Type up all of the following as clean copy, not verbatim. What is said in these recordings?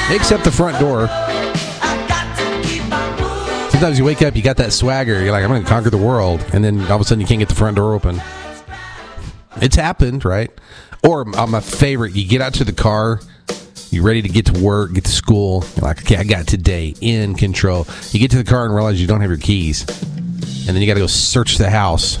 except the front door. Sometimes you wake up, you got that swagger. You're like, I'm going to conquer the world. And then all of a sudden you can't get the front door open. It's happened, right? Or my favorite, you get out to the car, you're ready to get to work, get to school. You're like, okay, I got today in control. You get to the car and realize you don't have your keys. And then you got to go search the house.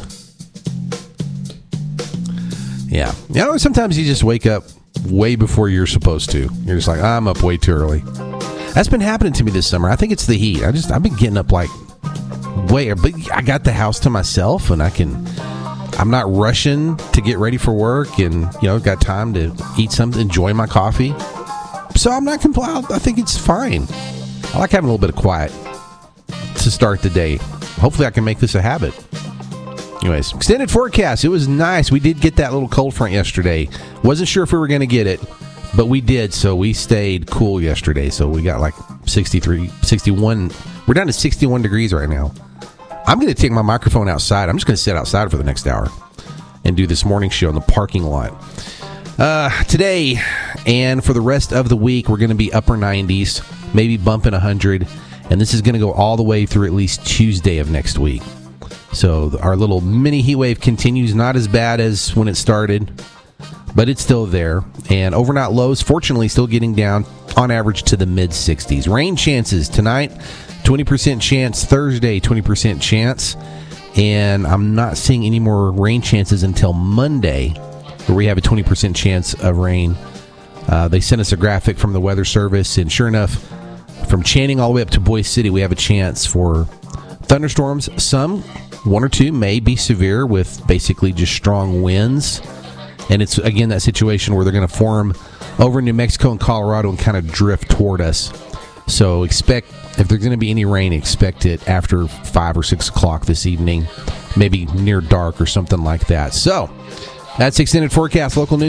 Yeah. You know, sometimes you just wake up way before you're supposed to. You're just like, I'm up way too early. That's been happening to me this summer. I think it's the heat. I've been getting up like way, but I got the house to myself, and I'm not rushing to get ready for work, and got time to eat something, enjoy my coffee. So I'm not complaining. I think it's fine. I like having a little bit of quiet to start the day. Hopefully I can make this a habit. Anyways, extended forecast. It was nice. We did get that little cold front yesterday. Wasn't sure if we were going to get it, but we did. So we stayed cool yesterday. So we got like 63, 61. We're down to 61 degrees right now. I'm going to take my microphone outside. I'm just going to sit outside for the next hour and do this morning show in the parking lot. Today and for the rest of the week, we're going to be upper 90s, maybe bumping 100. And this is going to go all the way through at least Tuesday of next week. So our little mini heat wave continues, not as bad as when it started, but it's still there. And overnight lows, fortunately, still getting down on average to the mid-60s. Rain chances tonight, 20% chance. Thursday, 20% chance. And I'm not seeing any more rain chances until Monday, where we have a 20% chance of rain. They sent us a graphic from the Weather Service, and sure enough, from Channing all the way up to Boise City, we have a chance for thunderstorms. Some, one or two, may be severe with basically just strong winds. And it's, again, that situation where they're going to form over New Mexico and Colorado and kind of drift toward us. So expect, if there's going to be any rain, expect it after 5 or 6 o'clock this evening, maybe near dark or something like that. So that's extended forecast. Local news.